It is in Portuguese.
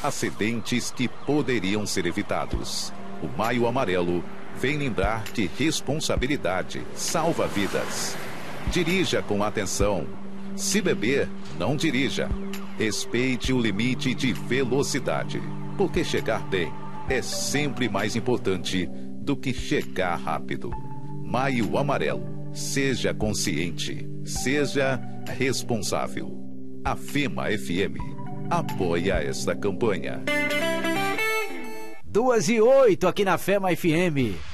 acidentes que poderiam ser evitados. O Maio Amarelo vem lembrar que responsabilidade salva vidas. Dirija com atenção. Se beber, não dirija. Respeite o limite de velocidade, porque chegar bem é sempre mais importante do que chegar rápido. Maio Amarelo. Seja consciente. Seja responsável. A FEMA FM apoia esta campanha. 2:08 aqui na FEMA FM.